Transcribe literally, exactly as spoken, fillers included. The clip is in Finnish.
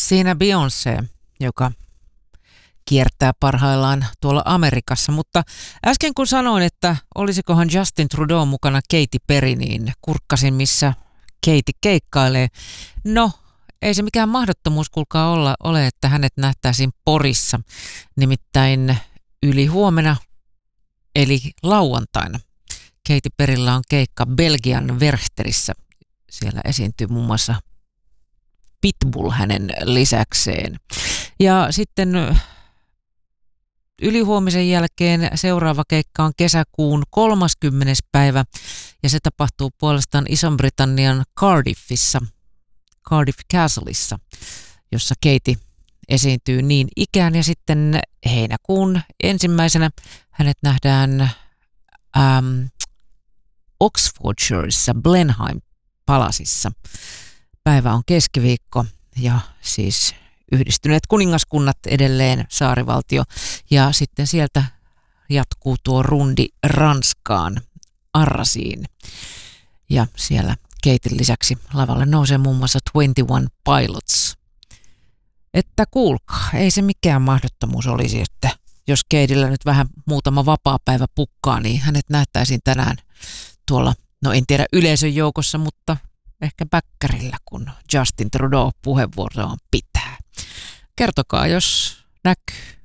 Siinä Beyoncé, joka kiertää parhaillaan tuolla Amerikassa, mutta äsken kun sanoin, että olisikohan Justin Trudeau mukana Katy Perry, niin kurkkasin, missä Katy keikkailee. No, ei se mikään mahdottomuus kuulkaa olla, ole, että hänet nähtäisiin Porissa, nimittäin yli huomenna, eli lauantaina. Katy Perryllä on keikka Belgian Werchterissä. Siellä esiintyy muun muassa Pitbull hänen lisäkseen. Ja sitten ylihuomisen jälkeen seuraava keikka on kesäkuun kolmaskymmenes päivä ja se tapahtuu puolestaan Ison-Britannian Cardiffissa, Cardiff Castleissa, jossa Katy esiintyy niin ikään. Ja sitten heinäkuun ensimmäisenä hänet nähdään ähm, Oxfordshireissa Blenheim Palasissa. Päivä on keskiviikko ja siis Yhdistyneet kuningaskunnat edelleen saarivaltio ja sitten sieltä jatkuu tuo rundi Ranskaan, Arrasiin. Ja siellä Katyn lisäksi lavalle nousee muun muassa twenty-one Pilots. Että kuulkaa, ei se mikään mahdottomuus olisi, että jos Katyllä nyt vähän muutama vapaapäivä pukkaa, niin hänet nähtäisiin tänään tuolla, no en tiedä yleisön joukossa, mutta ehkä päkkärillä, kun Justin Trudeau puheenvuoroaan pitää. Kertokaa, jos näkyy.